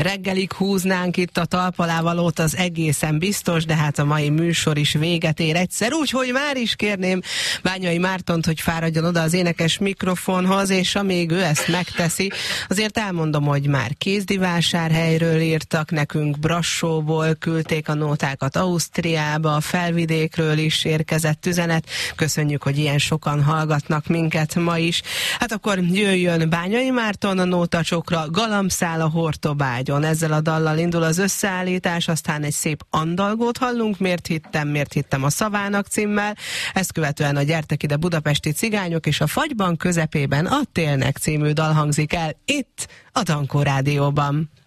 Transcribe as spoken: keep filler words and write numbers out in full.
reggelig húznánk itt a talpalávalót, az egészen biztos, de hát a mai műsor is véget ér egyszer, úgyhogy már is kérném Bányai Mártont, hogy fáradjon oda az énekes mikrofonhoz, és amíg ő ezt megteszi, azért elmondom, hogy már Kézdivásárhelyről írtak nekünk, Brassóból küldték a nótákat Ausztriába, a Felvidékről is érkezett üzenet. Köszönjük, hogy ilyen sokan hallgatnak minket ma is. Hát akkor jöjjön Bányai Márton a nótacsokra, Galambszál a Hortobágyon. Ezzel a dallal indul az összeállítás, aztán egy szép andalgót hallunk, Miért hittem, miért hittem a szavának címmel. Ezt követően a Gyertek ide budapesti cigányok, és a Fagyban közepében a Télnek című dal hangzik el itt a Dankó Rádióban.